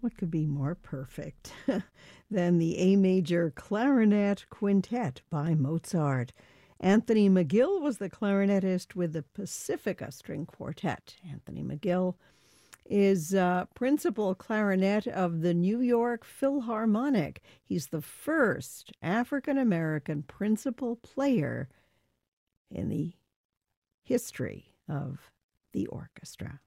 What could be more perfect than the A major clarinet quintet by Mozart? Anthony McGill was the clarinetist with the Pacifica String Quartet. Anthony McGill is principal clarinet of the New York Philharmonic. He's the first African-American principal player in the history of the orchestra.